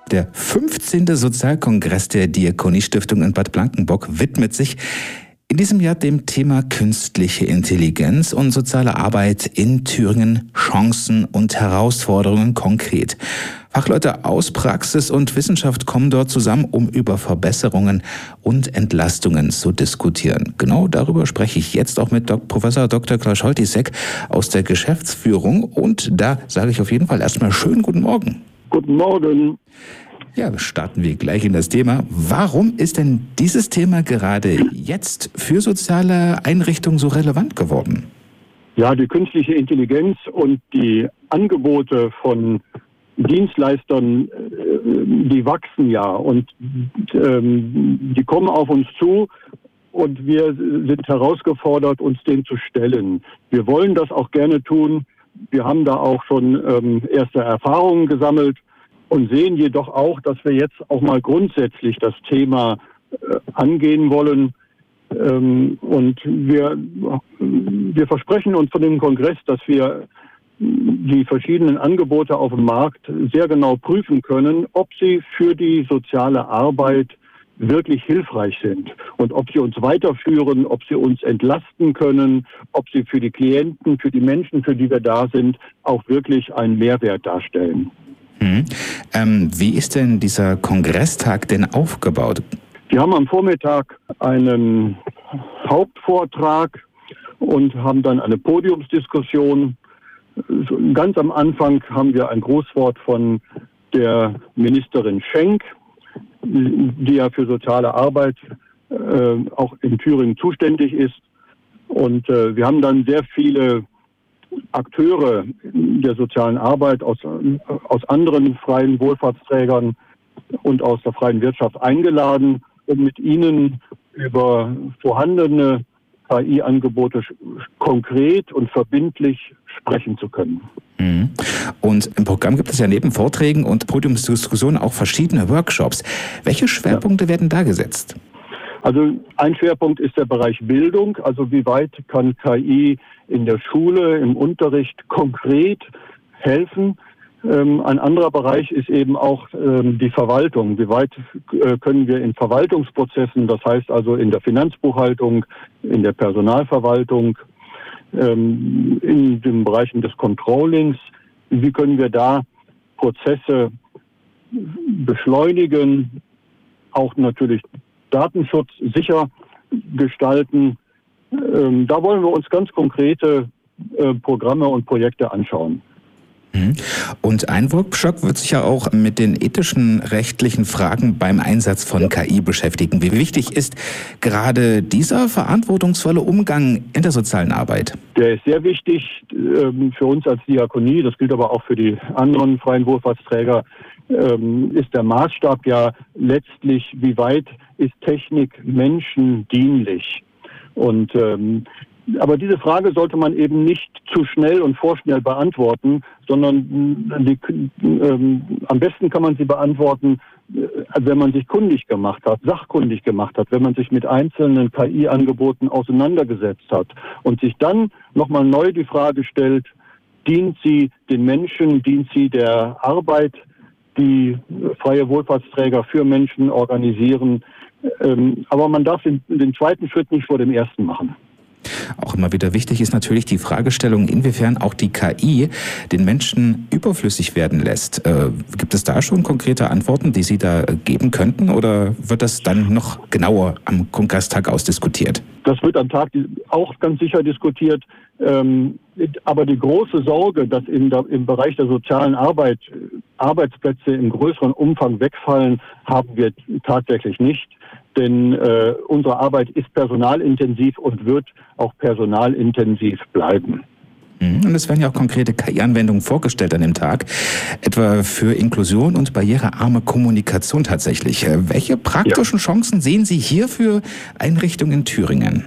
Der 15. Sozialkongress der Diakoniestiftung in Bad Blankenburg widmet sich in diesem Jahr dem Thema künstliche Intelligenz und soziale Arbeit in Thüringen, Chancen und Herausforderungen konkret. Fachleute aus Praxis und Wissenschaft kommen dort zusammen, um über Verbesserungen und Entlastungen zu diskutieren. Genau darüber spreche ich jetzt auch mit Professor Dr. Klaus Scholtisek aus der Geschäftsführung. Und da sage ich auf jeden Fall erstmal schönen guten Morgen. Guten Morgen. Ja, starten wir gleich in das Thema. Warum ist denn dieses Thema gerade jetzt für soziale Einrichtungen so relevant geworden? Ja, die künstliche Intelligenz und die Angebote von Dienstleistern, die wachsen ja und die kommen auf uns zu und wir sind herausgefordert, uns denen zu stellen. Wir wollen das auch gerne tun. Wir haben da auch schon erste Erfahrungen gesammelt und sehen jedoch auch, dass wir jetzt auch mal grundsätzlich das Thema angehen wollen. Und wir versprechen uns von dem Kongress, dass wir die verschiedenen Angebote auf dem Markt sehr genau prüfen können, ob sie für die soziale Arbeit wirklich hilfreich sind und ob sie uns weiterführen, ob sie uns entlasten können, ob sie für die Klienten, für die Menschen, für die wir da sind, auch wirklich einen Mehrwert darstellen. Wie ist denn dieser Kongresstag denn aufgebaut? Wir haben am Vormittag einen Hauptvortrag und haben dann eine Podiumsdiskussion. Ganz am Anfang haben wir ein Grußwort von der Ministerin Schenk, die ja für soziale Arbeit auch in Thüringen zuständig ist. Und wir haben dann sehr viele Akteure der sozialen Arbeit aus anderen freien Wohlfahrtsträgern und aus der freien Wirtschaft eingeladen, um mit ihnen über vorhandene KI-Angebote konkret und verbindlich sprechen zu können. Und im Programm gibt es ja neben Vorträgen und Podiumsdiskussionen auch verschiedene Workshops. Welche Schwerpunkte werden da gesetzt? Also ein Schwerpunkt ist der Bereich Bildung. Also wie weit kann KI in der Schule, im Unterricht konkret helfen? Ein anderer Bereich ist eben auch die Verwaltung. Wie weit können wir in Verwaltungsprozessen, das heißt also in der Finanzbuchhaltung, in der Personalverwaltung, in den Bereichen des Controllings, wie können wir da Prozesse beschleunigen, auch natürlich Datenschutz sicher gestalten. Da wollen wir uns ganz konkrete Programme und Projekte anschauen. Und ein Workshop wird sich ja auch mit den ethischen, rechtlichen Fragen beim Einsatz von KI beschäftigen. Wie wichtig ist gerade dieser verantwortungsvolle Umgang in der sozialen Arbeit? Der ist sehr wichtig für uns als Diakonie, das gilt aber auch für die anderen freien Wohlfahrtsträger, ist der Maßstab ja letztlich, wie weit ist Technik menschendienlich? Und aber diese Frage sollte man eben nicht zu schnell und vorschnell beantworten, sondern am besten kann man sie beantworten, wenn man sich kundig gemacht hat, sachkundig gemacht hat, wenn man sich mit einzelnen KI-Angeboten auseinandergesetzt hat und sich dann nochmal neu die Frage stellt, dient sie den Menschen, dient sie der Arbeit, die freie Wohlfahrtsträger für Menschen organisieren. Aber man darf den zweiten Schritt nicht vor dem ersten machen. Auch immer wieder wichtig ist natürlich die Fragestellung, inwiefern auch die KI den Menschen überflüssig werden lässt. Gibt es da schon konkrete Antworten, die Sie da geben könnten, oder wird das dann noch genauer am Kongresstag ausdiskutiert? Das wird am Tag auch ganz sicher diskutiert. Aber die große Sorge, dass im Bereich der sozialen Arbeit Arbeitsplätze im größeren Umfang wegfallen, haben wir tatsächlich nicht. Denn unsere Arbeit ist personalintensiv und wird auch personalintensiv bleiben. Und es werden ja auch konkrete KI-Anwendungen vorgestellt an dem Tag, etwa für Inklusion und barrierearme Kommunikation tatsächlich. Welche praktischen Chancen sehen Sie hier für Einrichtungen in Thüringen?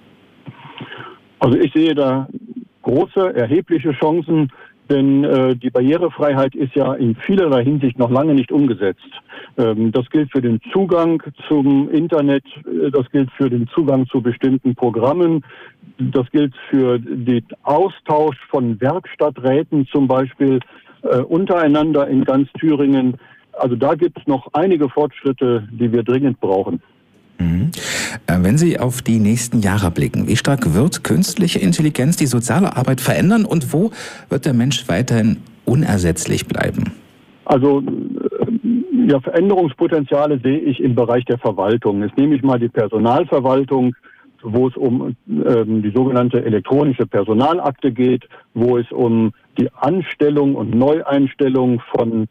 Also ich sehe da große, erhebliche Chancen, denn die Barrierefreiheit ist ja in vielerlei Hinsicht noch lange nicht umgesetzt. Das gilt für den Zugang zum Internet, das gilt für den Zugang zu bestimmten Programmen, das gilt für den Austausch von Werkstatträten zum Beispiel untereinander in ganz Thüringen. Also da gibt es noch einige Fortschritte, die wir dringend brauchen. Wenn Sie auf die nächsten Jahre blicken, wie stark wird künstliche Intelligenz die soziale Arbeit verändern und wo wird der Mensch weiterhin unersetzlich bleiben? Also ja, Veränderungspotenziale sehe ich im Bereich der Verwaltung. Jetzt nehme ich mal die Personalverwaltung, wo es um die sogenannte elektronische Personalakte geht, wo es um die Anstellung und Neueinstellung von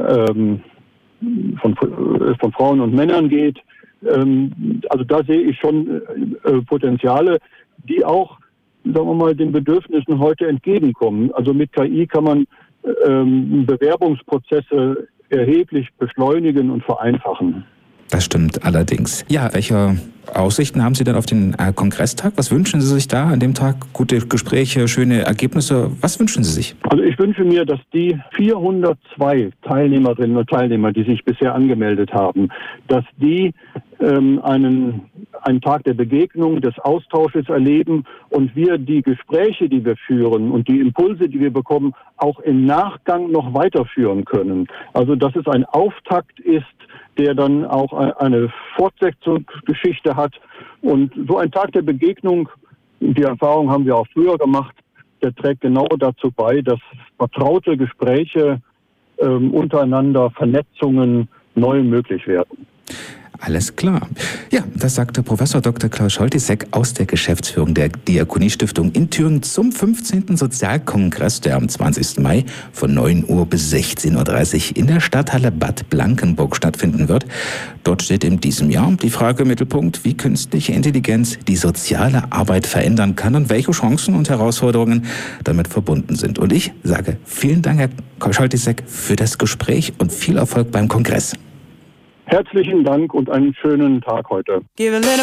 Frauen und Männern geht. Also da sehe ich schon Potenziale, die auch, sagen wir mal, den Bedürfnissen heute entgegenkommen. Also mit KI kann man Bewerbungsprozesse erheblich beschleunigen und vereinfachen. Das stimmt allerdings. Ja, welche Aussichten haben Sie denn auf den Kongresstag? Was wünschen Sie sich da an dem Tag? Gute Gespräche, schöne Ergebnisse. Was wünschen Sie sich? Also ich wünsche mir, dass die 402 Teilnehmerinnen und Teilnehmer, die sich bisher angemeldet haben, dass die einen Tag der Begegnung, des Austausches erleben und wir die Gespräche, die wir führen und die Impulse, die wir bekommen, auch im Nachgang noch weiterführen können. Also dass es ein Auftakt ist, der dann auch eine Fortsetzungsgeschichte hat. Und so ein Tag der Begegnung, die Erfahrung haben wir auch früher gemacht, der trägt genau dazu bei, dass vertraute Gespräche untereinander, Vernetzungen neu möglich werden. Alles klar. Ja, das sagte Professor Dr. Klaus Scholtisek aus der Geschäftsführung der Diakoniestiftung in Thüringen zum 15. Sozialkongress, der am 20. Mai von 9 Uhr bis 16.30 Uhr in der Stadthalle Bad Blankenburg stattfinden wird. Dort steht in diesem Jahr die Frage im Mittelpunkt, wie künstliche Intelligenz die soziale Arbeit verändern kann und welche Chancen und Herausforderungen damit verbunden sind. Und ich sage vielen Dank, Herr Scholtisek, für das Gespräch und viel Erfolg beim Kongress. Herzlichen Dank und einen schönen Tag heute.